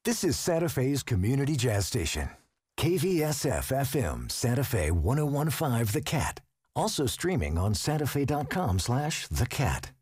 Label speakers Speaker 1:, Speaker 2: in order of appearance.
Speaker 1: This is Santa Fe's community jazz station. KVSF-FM Santa Fe 1015 The Cat. Also streaming on santafe.com/thecat.